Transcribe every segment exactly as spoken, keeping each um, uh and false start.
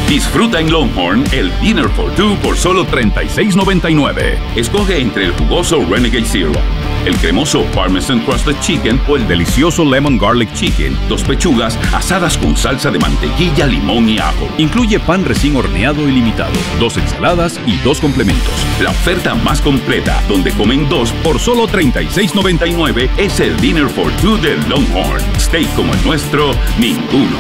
Disfruta en Longhorn el Dinner for Two por solo treinta y seis noventa y nueve. Escoge entre el jugoso Renegade Zero, el cremoso Parmesan Crusted Chicken o el delicioso Lemon Garlic Chicken. Dos pechugas asadas con salsa de mantequilla, limón y ajo. Incluye pan recién horneado ilimitado, dos ensaladas y dos complementos. La oferta más completa, donde comen dos por solo treinta y seis noventa y nueve, es el Dinner for Two de Longhorn. Steak como el nuestro, ninguno.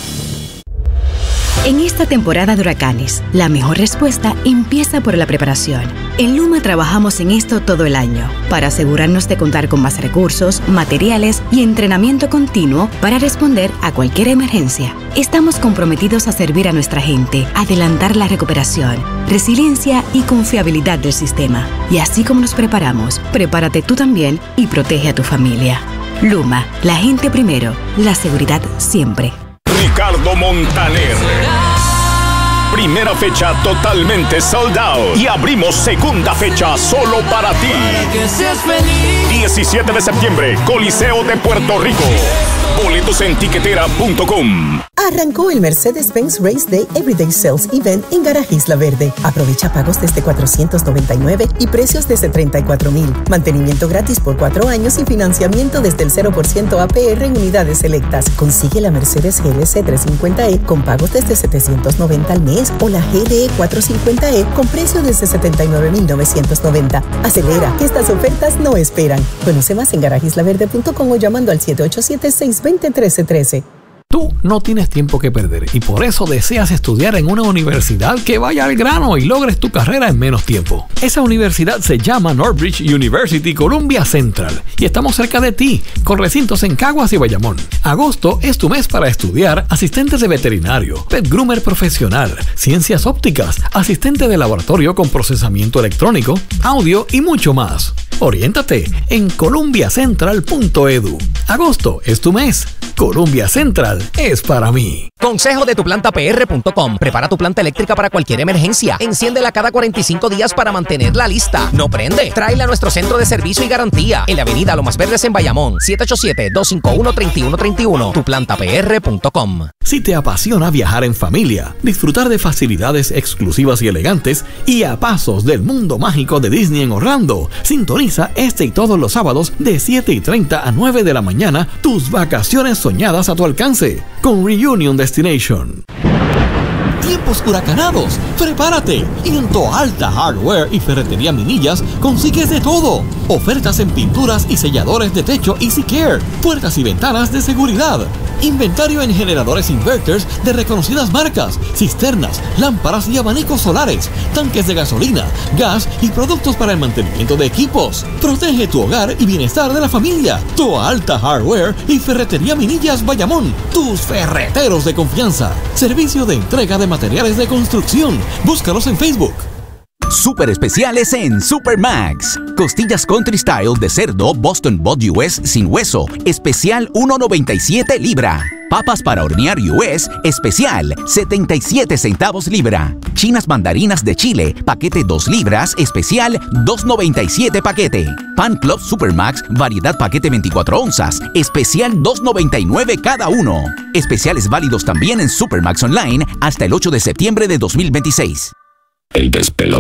En esta temporada de huracanes, la mejor respuesta empieza por la preparación. En Luma trabajamos en esto todo el año, para asegurarnos de contar con más recursos, materiales y entrenamiento continuo para responder a cualquier emergencia. Estamos comprometidos a servir a nuestra gente, adelantar la recuperación, resiliencia y confiabilidad del sistema. Y así como nos preparamos, prepárate tú también y protege a tu familia. Luma, la gente primero, la seguridad siempre. Ricardo Montaner. Primera fecha totalmente sold out. Y abrimos segunda fecha solo para ti. diecisiete de septiembre, Coliseo de Puerto Rico. Boletos en tiquetera punto com. Arrancó el Mercedes-Benz Race Day Everyday Sales Event en Garaje Isla Verde. Aprovecha pagos desde cuatrocientos noventa y nueve y precios desde treinta y cuatro mil. Mantenimiento gratis por cuatro años y financiamiento desde el cero por ciento A P R en unidades selectas. Consigue la Mercedes G L C trescientos cincuenta E con pagos desde setecientos noventa al mes o la G D E cuatrocientos cincuenta E con precio desde setenta y nueve mil novecientos noventa. Acelera, que estas ofertas no esperan. Conoce más en garaje isla verde punto com o llamando al siete ocho siete, seis dos cero, uno tres uno tres. Tú no tienes tiempo que perder y por eso deseas estudiar en una universidad que vaya al grano y logres tu carrera en menos tiempo. Esa universidad se llama Northbridge University Columbia Central y estamos cerca de ti, con recintos en Caguas y Bayamón. Agosto es tu mes para estudiar asistentes de veterinario, pet groomer profesional, ciencias ópticas, asistente de laboratorio con procesamiento electrónico, audio y mucho más. Oriéntate en columbia central punto e d u. Agosto es tu mes. Columbia Central es para mí. Consejo de tu planta P R punto com. Prepara tu planta eléctrica para cualquier emergencia. Enciéndela cada cuarenta y cinco días para mantenerla lista. No prende. Tráela a nuestro centro de servicio y garantía. En la avenida Lomas Verdes en Bayamón. siete ocho siete, dos cinco uno, tres uno tres uno. tu planta P R punto com. Si te apasiona viajar en familia, disfrutar de facilidades exclusivas y elegantes y a pasos del mundo mágico de Disney en Orlando, sintoniza este y todos los sábados de siete y treinta a nueve de la mañana tus vacaciones soñadas a tu alcance con Reunion Destination. Tiempos huracanados, prepárate. Y en Toalta Hardware y Ferretería Minillas consigues de todo. Ofertas en pinturas y selladores de techo Easy Care, puertas y ventanas de seguridad. Inventario en generadores inverters de reconocidas marcas, cisternas, lámparas y abanicos solares, tanques de gasolina, gas y productos para el mantenimiento de equipos. Protege tu hogar y bienestar de la familia. Toalta Hardware y Ferretería Minillas Bayamón, tus ferreteros de confianza. Servicio de entrega de materiales de construcción. Búscalos en Facebook. Super especiales en Supermax. Costillas Country Style de cerdo Boston Bud U S sin hueso, especial uno noventa y siete libra. Papas para hornear U S, especial setenta y siete centavos libra. Chinas mandarinas de Chile, paquete dos libras, especial dos noventa y siete paquete. Pan Club Supermax, variedad paquete veinticuatro onzas, especial dos noventa y nueve cada uno. Especiales válidos también en Supermax Online hasta el ocho de septiembre de dos mil veintiséis. El despelote.